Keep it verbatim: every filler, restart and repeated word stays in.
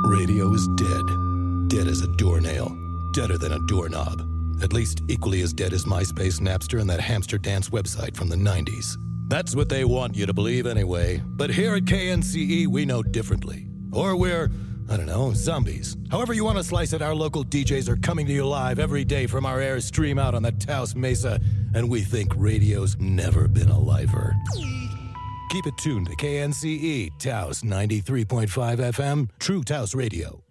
Radio is dead. Dead as a doornail. Deader than a doorknob. At least equally as dead as MySpace, Napster, and that hamster dance website from the nineties. That's what they want you to believe anyway. But here at K N C E, we know differently. Or we're, I don't know, zombies. However you want to slice it, our local D Js are coming to you live every day from our Airstream out on the Taos Mesa, and we think radio's never been aliver. Keep it tuned to K N C E, Taos ninety-three point five F M, True Taos Radio.